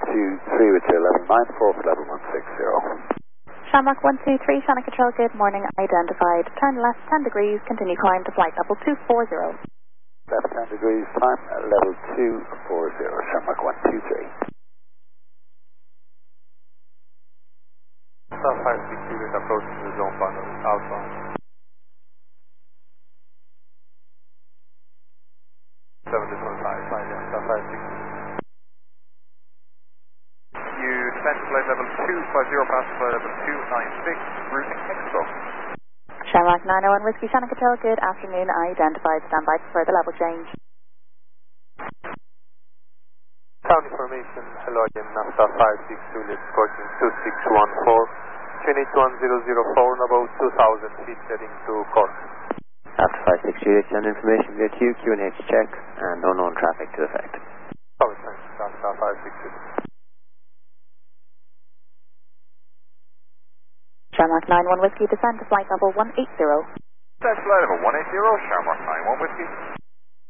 123 with your level 94 for level 160. Shamrock 123, Shannon Control, good morning, identified. Turn left 10 degrees, continue climb to flight level 240. Left 10 degrees, climb level 240, Shamrock 123. Star 560 with approaching the zone boundary, Alpha. 725, Star 560. You descend to flight level 250, past flight level 296, route Expo. Shamrock 901 Whiskey, Shannon Control, good afternoon, identified. Stand by for further level change. Sound information, hello again, Star 560, approaching 2614, Trinity 1004, about 2000 feet heading to Cork. After 560, send information via QNH check and unknown traffic to effect. Sorry, thanks, Star 560. Shamrock 91 Whiskey, descend to flight level 180. Descend to flight level 180, Shamrock 91 Whiskey.